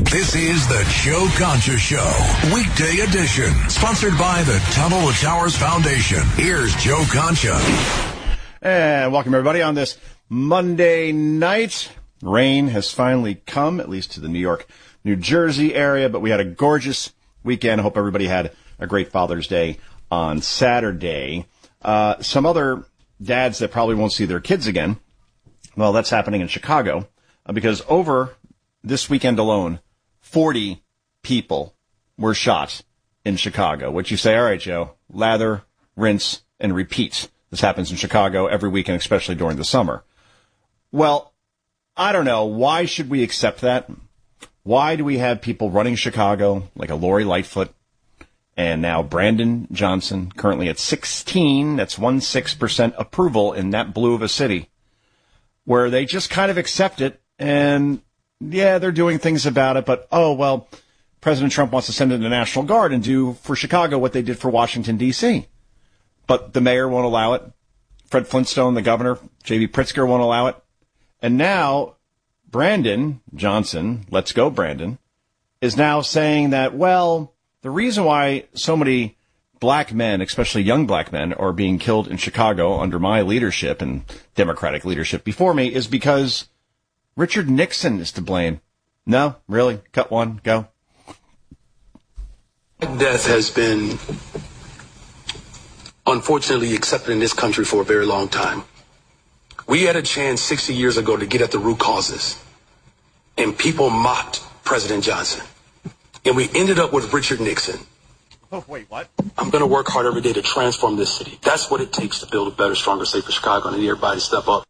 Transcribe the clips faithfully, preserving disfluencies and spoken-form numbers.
This is the Joe Concha Show, weekday edition, sponsored by the Tunnel to Towers Foundation. Here's Joe Concha. And welcome, everybody, on this Monday night. Rain has finally come, at least to the New York, New Jersey area, but we had a gorgeous weekend. I hope everybody had a great Father's Day on Saturday. Uh, some other dads that probably won't see their kids again, well, that's happening in Chicago, uh, because over this weekend alone, forty people were shot in Chicago, which you say, all right, Joe, lather, rinse, and repeat. This happens in Chicago every weekend, especially during the summer. Well, I don't know. Why should we accept that? Why do we have people running Chicago like a Lori Lightfoot and now Brandon Johnson, currently at sixteen, that's one six percent approval in that blue of a city, where they just kind of accept it and yeah, they're doing things about it, but, oh, well, President Trump wants to send in the National Guard and do for Chicago what they did for Washington, D C But the mayor won't allow it. Fred Flintstone, the governor, J B Pritzker won't allow it. And now Brandon Johnson, let's go Brandon, is now saying that, well, the reason why so many black men, especially young black men, are being killed in Chicago under my leadership and Democratic leadership before me is because Richard Nixon is to blame. No, really? Cut one, go. Death has been unfortunately accepted in this country for a very long time. We had a chance sixty years ago to get at the root causes, and people mocked President Johnson. And we ended up with Richard Nixon. Oh, wait, what? I'm going to work hard every day to transform this city. That's what it takes to build a better, stronger, safer Chicago, and I need everybody to step up.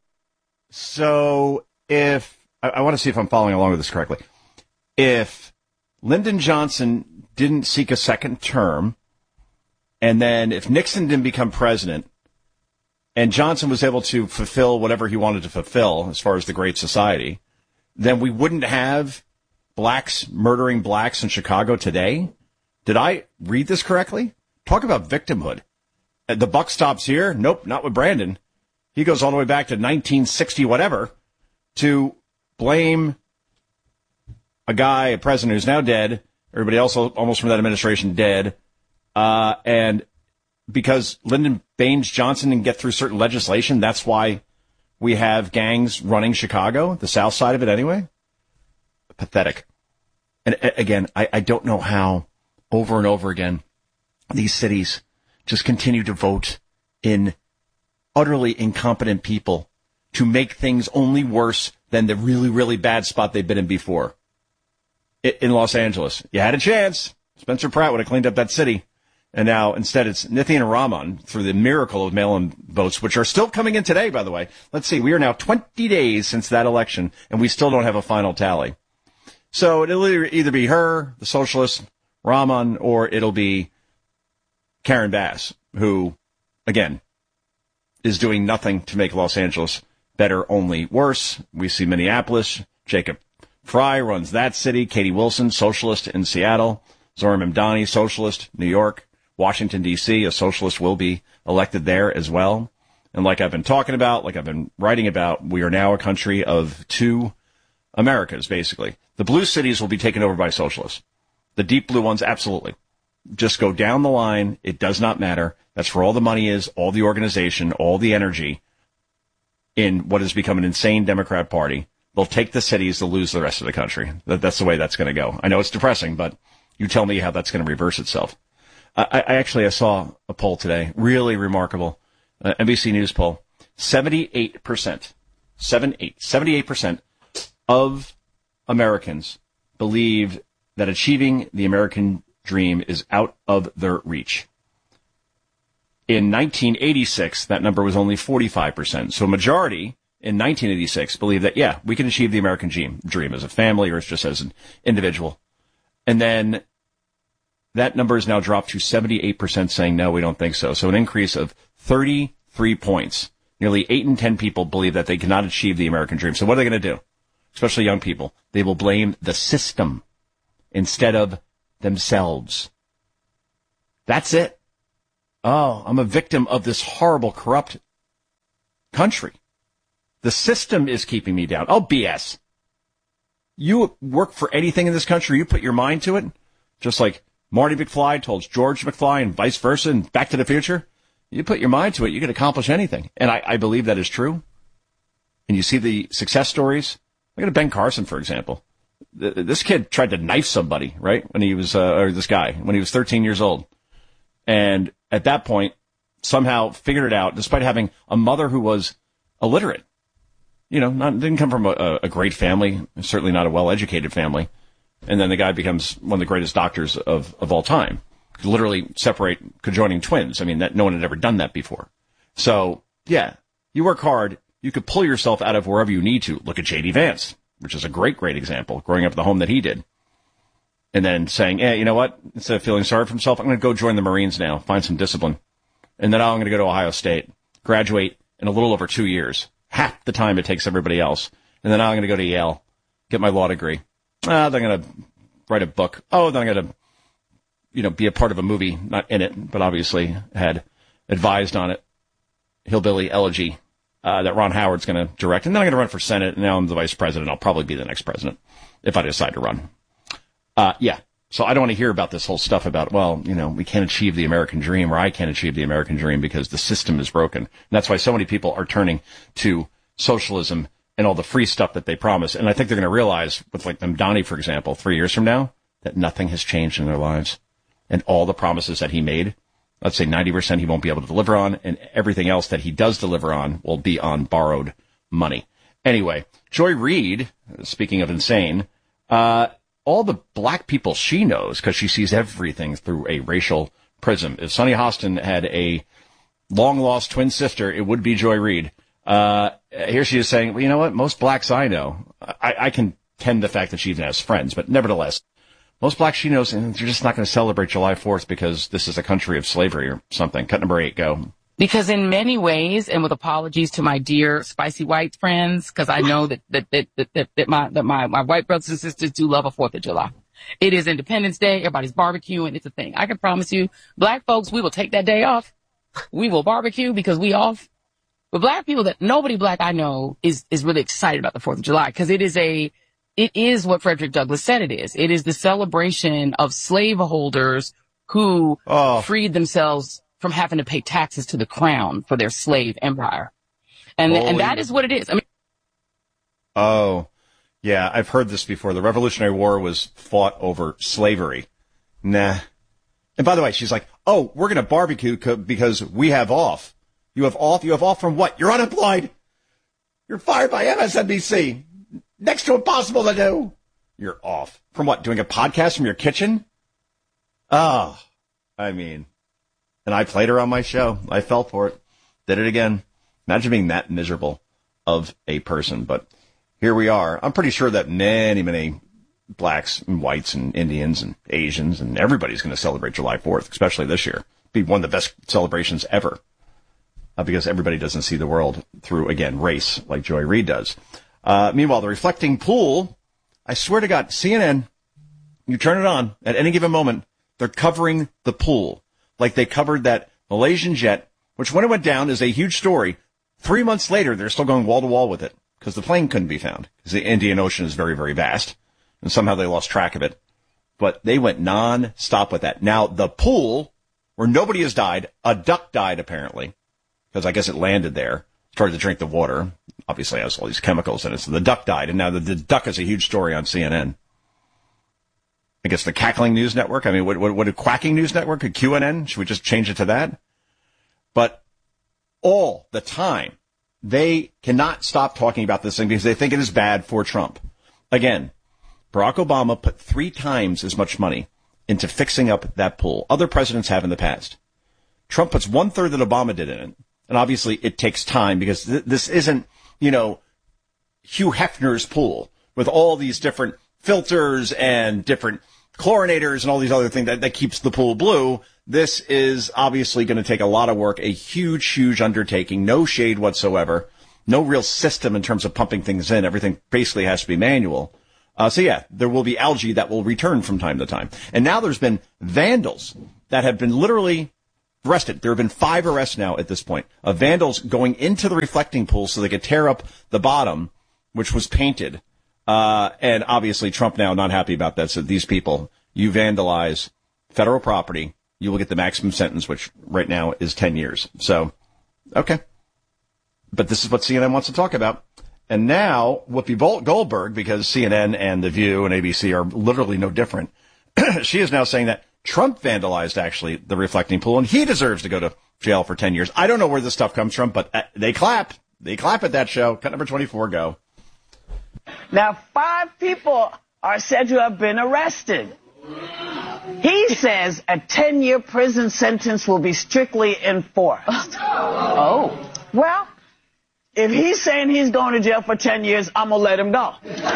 So if, I, I want to see if I'm following along with this correctly. If Lyndon Johnson didn't seek a second term, and then if Nixon didn't become president, and Johnson was able to fulfill whatever he wanted to fulfill as far as the Great Society, then we wouldn't have blacks murdering blacks in Chicago today? Did I read this correctly? Talk about victimhood. The buck stops here? Nope, not with Brandon. He goes all the way back to nineteen sixty whatever to blame a guy, a president who's now dead, everybody else almost from that administration dead, uh, and because Lyndon Baines Johnson didn't get through certain legislation, that's why we have gangs running Chicago, the south side of it anyway. Pathetic. And again, I, I don't know how over and over again these cities just continue to vote in utterly incompetent people to make things only worse than the really, really bad spot they've been in before. In Los Angeles, you had a chance. Spencer Pratt would have cleaned up that city. And now, instead, it's Nithyan Raman through the miracle of mail-in votes, which are still coming in today, by the way. Let's see. We are now twenty days since that election, and we still don't have a final tally. So it'll either be her, the socialist, Raman, or it'll be Karen Bass, who, again, is doing nothing to make Los Angeles better, only worse. We see Minneapolis. Jacob Fry runs that city. Katie Wilson, socialist in Seattle. Zohran Mamdani, socialist, New York. Washington, D C, a socialist will be elected there as well. And like I've been talking about, like I've been writing about, we are now a country of two Americas, basically. The blue cities will be taken over by socialists. The deep blue ones, absolutely. Just go down the line. It does not matter. That's where all the money is, all the organization, all the energy in what has become an insane Democrat Party. They'll take the cities, they'll lose the rest of the country. That, that's the way that's going to go. I know it's depressing, but you tell me how that's going to reverse itself. I, I actually I saw a poll today, really remarkable, uh, N B C News poll. seventy-eight percent, seven, eight, seventy-eight percent of Americans believe that achieving the American dream is out of their reach. In nineteen eighty-six, that number was only forty-five percent. So a majority in nineteen eighty-six believed that, yeah, we can achieve the American dream, dream as a family or just as an individual. And then that number has now dropped to seventy-eight percent saying, no, we don't think so. So an increase of thirty-three points. Nearly eight in ten people believe that they cannot achieve the American dream. So what are they going to do? Especially young people. They will blame the system instead of themselves. That's it. Oh, I'm a victim of this horrible, corrupt country. The system is keeping me down. Oh, B S. you work for anything in this country, you put your mind to it, just like Marty McFly told George McFly and vice versa and Back to the Future. You put your mind to it, you can accomplish anything. And I, I believe that is true. And you see the success stories. Look at Ben Carson, for example. This kid tried to knife somebody, right, when he was, uh, or this guy, when he was thirteen years old. And at that point, somehow figured it out, despite having a mother who was illiterate. You know, not, didn't come from a, a great family, certainly not a well-educated family. And then the guy becomes one of the greatest doctors of, of all time. Could literally separate conjoining twins. I mean, that no one had ever done that before. So, yeah, you work hard. You could pull yourself out of wherever you need to. Look at J D Vance, which is a great, great example, growing up in the home that he did. And then saying, eh, you know what? Instead of feeling sorry for himself, I'm going to go join the Marines now, find some discipline. And then I'm going to go to Ohio State, graduate in a little over two years, half the time it takes everybody else. And then I'm going to go to Yale, get my law degree. Ah, then I'm going to write a book. Oh, then I'm going to, you know, be a part of a movie, not in it, but obviously had advised on it. Hillbilly Elegy, uh, that Ron Howard's going to direct. And then I'm going to run for Senate. And now I'm the vice president. I'll probably be the next president if I decide to run. Uh, yeah. So I don't want to hear about this whole stuff about, well, you know, we can't achieve the American dream, or I can't achieve the American dream because the system is broken. And that's why so many people are turning to socialism and all the free stuff that they promise. And I think they're going to realize with like Mamdani, for example, three years from now, that nothing has changed in their lives. And all the promises that he made, let's say ninety percent he won't be able to deliver on, and everything else that he does deliver on will be on borrowed money. Anyway, Joy Reid, speaking of insane, uh, all the black people she knows, because she sees everything through a racial prism. If Sonny Hostin had a long-lost twin sister, it would be Joy Reid. Uh, here she is saying, well, you know what? Most blacks I know, I, I can tend the fact that she even has friends, but nevertheless, most blacks she knows, and they're just not going to celebrate July fourth because this is a country of slavery or something. Cut number eight, go. Because in many ways, and with apologies to my dear spicy white friends, because I know that that, that that that that my that my my white brothers and sisters do love a Fourth of July. It is Independence Day. Everybody's barbecuing. It's a thing. I can promise you, black folks, we will take that day off. We will barbecue because we off. But black people, that nobody black I know is is really excited about the Fourth of July because it is a it is what Frederick Douglass said it is. It is the celebration of slaveholders who oh. freed themselves from having to pay taxes to the crown for their slave empire. And Holy. and that is what it is. I mean, oh, yeah, I've heard this before. The Revolutionary War was fought over slavery. Nah. And by the way, she's like, oh, we're going to barbecue co- because we have off. You have off? You have off from what? You're unemployed. You're fired by M S N B C. Next to impossible to do. You're off. From what? Doing a podcast from your kitchen? Oh, I mean, and I played her on my show. I fell for it. Did it again. Imagine being that miserable of a person. But here we are. I'm pretty sure that many, many blacks and whites and Indians and Asians and everybody's going to celebrate July fourth, especially this year. Be one of the best celebrations ever. Uh, because everybody doesn't see the world through, again, race like Joy Reid does. Uh, meanwhile, the reflecting pool, I swear to God, C N N, you turn it on at any given moment, they're covering the pool. Like they covered that Malaysian jet, which when it went down is a huge story. Three months later, they're still going wall to wall with it because the plane couldn't be found because the Indian Ocean is very, very vast. And somehow they lost track of it. But they went non-stop with that. Now, the pool where nobody has died, a duck died apparently because I guess it landed there, started to drink the water. Obviously, it has all these chemicals in it. So the duck died, and now the, the duck is a huge story on C N N. I guess the Cackling News Network. I mean, what, what, what a Quacking News Network? A Q N N? Should we just change it to that? But all the time, they cannot stop talking about this thing because they think it is bad for Trump. Again, Barack Obama put three times as much money into fixing up that pool. Other presidents have in the past. Trump puts one third that Obama did in it. And obviously it takes time because th- this isn't, you know, Hugh Hefner's pool with all these different filters and different chlorinators and all these other things that, that keeps the pool blue. This is obviously going to take a lot of work, a huge, huge undertaking, no shade whatsoever, no real system in terms of pumping things in. Everything basically has to be manual. Uh, so yeah, there will be algae that will return from time to time. And now there's been vandals that have been literally arrested. There have been five arrests now at this point of vandals going into the reflecting pool so they could tear up the bottom, which was painted Uh, and obviously Trump now not happy about that. So these people, you vandalize federal property, you will get the maximum sentence, which right now is ten years. So, okay. But this is what C N N wants to talk about. And now Whoopi Goldberg, because C N N and The View and A B C are literally no different, she is now saying that Trump vandalized actually the reflecting pool and he deserves to go to jail for ten years. I don't know where this stuff comes from, but uh, they clap. They clap at that show. Cut number twenty-four, go. Now, five people are said to have been arrested. He says a ten-year prison sentence will be strictly enforced. Oh. Well, if he's saying he's going to jail for ten years, I'm going to let him go.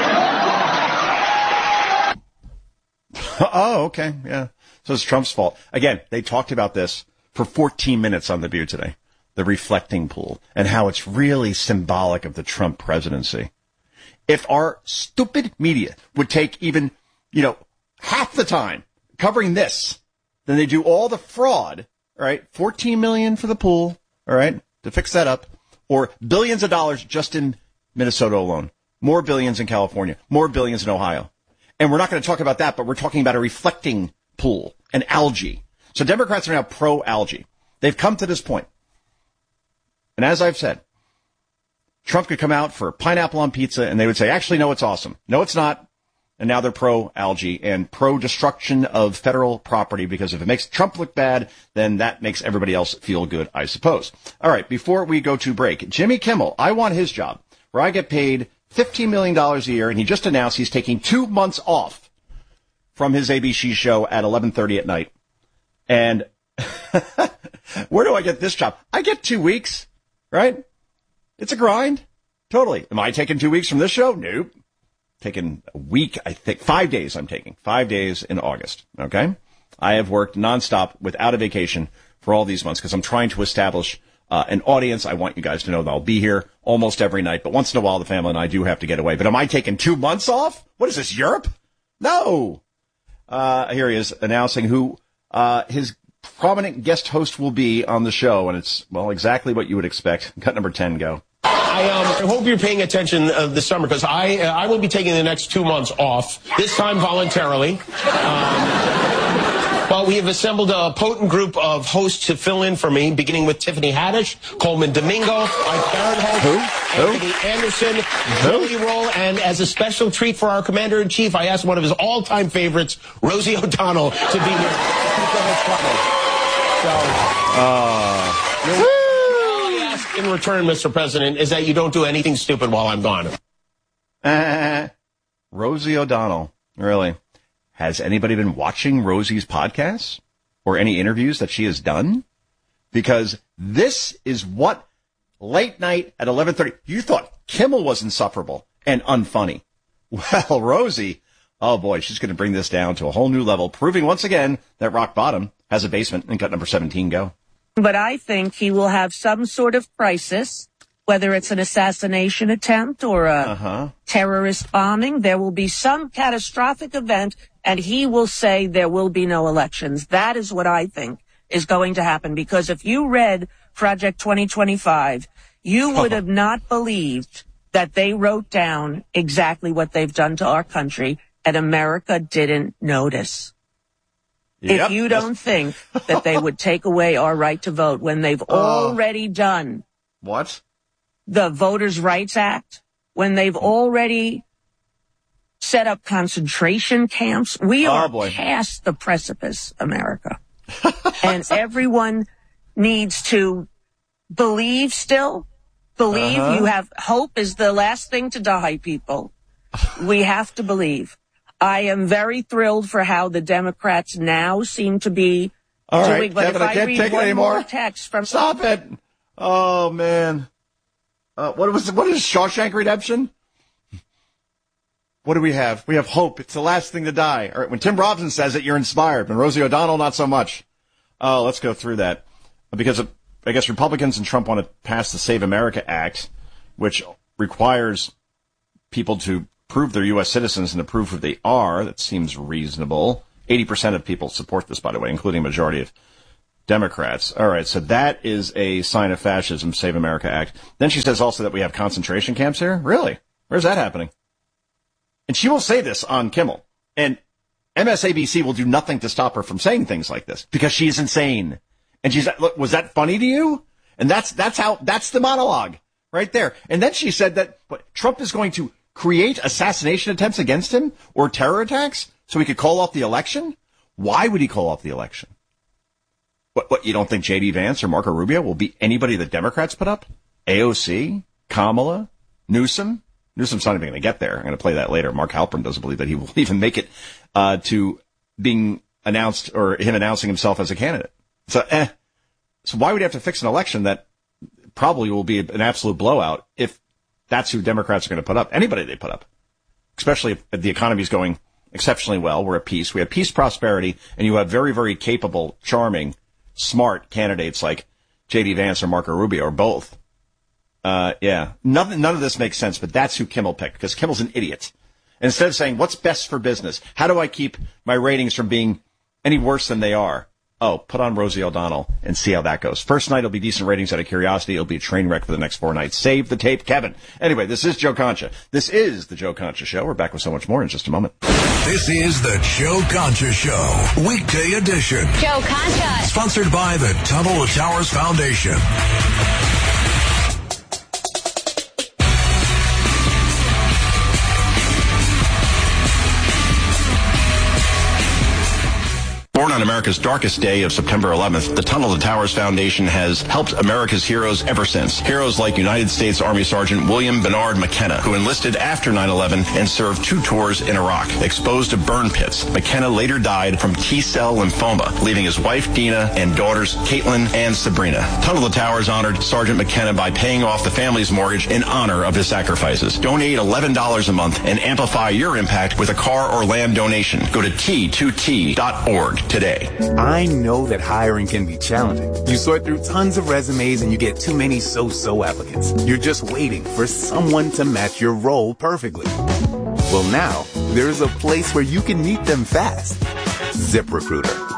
Oh, okay. Yeah. So it's Trump's fault. Again, they talked about this for fourteen minutes on The View today, the reflecting pool, and how it's really symbolic of the Trump presidency. If our stupid media would take even, you know, half the time covering this, then they do all the fraud, all right? fourteen million for the pool, all right, to fix that up, or billions of dollars just in Minnesota alone, more billions in California, more billions in Ohio. And we're not going to talk about that, but we're talking about a reflecting pool, an algae. So Democrats are now pro-algae. They've come to this point. And as I've said, Trump could come out for pineapple on pizza and they would say, actually, no, it's awesome. No, it's not. And now they're pro-algae and pro-destruction of federal property because if it makes Trump look bad, then that makes everybody else feel good, I suppose. All right, before we go to break, Jimmy Kimmel, I want his job where I get paid fifteen million dollars a year, and he just announced he's taking two months off from his A B C show at eleven thirty at night. And where do I get this job? I get two weeks, right? It's a grind. Totally. Am I taking two weeks from this show? Nope. Taking a week, I think. Five days I'm taking. Five days in August. Okay? I have worked nonstop without a vacation for all these months because I'm trying to establish uh, an audience. I want you guys to know that I'll be here almost every night, but once in a while the family and I do have to get away. But am I taking two months off? What is this, Europe? No. Uh, here he is announcing who uh, his prominent guest host will be on the show, and it's, well, exactly what you would expect. Cut number ten, go. I, um, I hope you're paying attention uh, this summer because I uh, I will be taking the next two months off, this time voluntarily. Um, well, we have assembled a potent group of hosts to fill in for me, beginning with Tiffany Haddish, Coleman Domingo, Mike Barinholtz, Anthony Anderson, Billy Roll, and as a special treat for our commander-in-chief, I asked one of his all-time favorites, Rosie O'Donnell, to be here. So, uh, in return, Mister President, is that you don't do anything stupid while I'm gone. Uh, Rosie O'Donnell. Really? Has anybody been watching Rosie's podcasts or any interviews that she has done? Because this is what late night at eleven thirty, you thought Kimmel was insufferable and unfunny. Well, Rosie, oh boy, she's going to bring this down to a whole new level, proving once again that rock bottom has a basement. And cut number seventeen, go. But I think he will have some sort of crisis, whether it's an assassination attempt or a uh-huh. terrorist bombing. There will be some catastrophic event, and he will say there will be no elections. That is what I think is going to happen, because if you read Project twenty twenty-five, you would have not believed that they wrote down exactly what they've done to our country, and America didn't notice. Yep. If you don't think that they would take away our right to vote when they've uh, already done what? The Voters' Rights Act, when they've already set up concentration camps, we oh, are boy. past the precipice, America. And everyone needs to believe still. Believe. Uh-huh. You have hope is the last thing to die, people. We have to believe. I am very thrilled for how the Democrats now seem to be All doing. Right, But Kevin, if I I can't read take it one anymore. more text from Stop it! Oh man, uh, what was what is Shawshank Redemption? What do we have? We have hope. It's the last thing to die. All right, when Tim Robinson says it, you're inspired. And Rosie O'Donnell, not so much. Oh, let's go through that because of, I guess Republicans and Trump want to pass the Save America Act, which requires people to prove they're U S citizens and to prove who they are. That seems reasonable. eighty percent of people support this, by the way, including a majority of Democrats. All right, so that is a sign of fascism, Save America Act. Then she says also that we have concentration camps here. Really? Where's that happening? And she will say this on Kimmel. And M S N B C will do nothing to stop her from saying things like this because she's insane. And she's like, look, was that funny to you? And that's, that's how, that's the monologue right there. And then she said that what, Trump is going to create assassination attempts against him or terror attacks so he could call off the election. Why would he call off the election? What, what, you don't think J D Vance or Marco Rubio will beat anybody the Democrats put up? A O C, Kamala, Newsom? Newsom's not even going to get there. I'm going to play that later. Mark Halperin doesn't believe that he will even make it uh, to being announced or him announcing himself as a candidate. So, eh. So why would he have to fix an election that probably will be an absolute blowout if that's who Democrats are going to put up? Anybody they put up, especially if the economy is going exceptionally well. We're at peace. We have peace, prosperity, and you have very, very capable, charming, smart candidates like J D Vance or Marco Rubio or both. Uh, yeah, none, none of this makes sense, but that's who Kimmel picked because Kimmel's an idiot. And instead of saying, what's best for business? How do I keep my ratings from being any worse than they are? Oh, put on Rosie O'Donnell and see how that goes. First night will be decent ratings out of curiosity. It'll be a train wreck for the next four nights. Save the tape, Kevin. Anyway, this is Joe Concha. This is the Joe Concha Show. We're back with so much more in just a moment. This is the Joe Concha Show, weekday edition. Joe Concha. Sponsored by the Tunnel to Towers Foundation. Born on America's darkest day of September eleventh, the Tunnel to Towers Foundation has helped America's heroes ever since. Heroes like United States Army Sergeant William Bernard McKenna, who enlisted after nine eleven and served two tours in Iraq. Exposed to burn pits, McKenna later died from T-cell lymphoma, leaving his wife Dina and daughters Caitlin and Sabrina. Tunnel to Towers honored Sergeant McKenna by paying off the family's mortgage in honor of his sacrifices. Donate eleven dollars a month and amplify your impact with a car or land donation. Go to T two T dot org today. I know that hiring can be challenging. You sort through tons of resumes and you get too many so-so applicants. You're just waiting for someone to match your role perfectly. Well, now there's a place where you can meet them fast. ZipRecruiter.